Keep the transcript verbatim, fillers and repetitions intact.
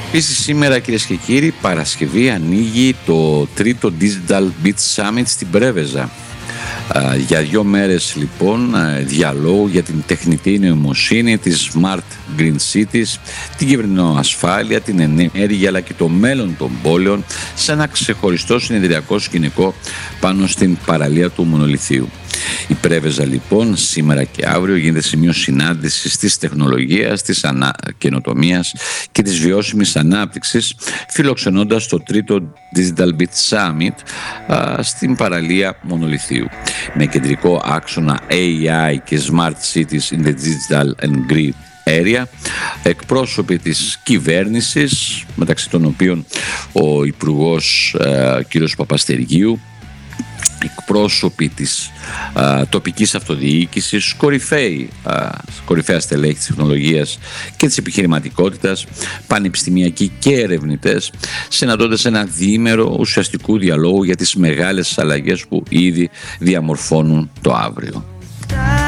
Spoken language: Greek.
Επίσης σήμερα, κυρίες και κύριοι, Παρασκευή ανοίγει το τρίτο Digital Beach Summit στην Πρέβεζα. Για δύο μέρες λοιπόν διαλόγου για την τεχνητή νοημοσύνη, τις Smart Green Cities, την κυβερνοασφάλεια, την ενέργεια αλλά και το μέλλον των πόλεων σε ένα ξεχωριστό συνεδριακό σκηνικό πάνω στην παραλία του Μονολιθίου. Η Πρέβεζα λοιπόν σήμερα και αύριο γίνεται σημείο συνάντησης της τεχνολογίας, της ανα... καινοτομίας και της βιώσιμης ανάπτυξης, φιλοξενώντας το τρίτο Digital Beach Summit α, στην παραλία Μονολιθίου με κεντρικό άξονα έι άι και Smart Cities in the Digital and Green Area, εκπρόσωποι της κυβέρνησης, μεταξύ των οποίων ο Υπουργός ε, κ. Παπαστεργίου, εκπρόσωποι της α, τοπικής αυτοδιοίκησης, κορυφαίοι, α, κορυφαία στελέχη της τεχνολογίας και της επιχειρηματικότητας, πανεπιστημιακοί και ερευνητές, συναντώντας ένα διήμερο ουσιαστικού διαλόγου για τις μεγάλες αλλαγές που ήδη διαμορφώνουν το αύριο.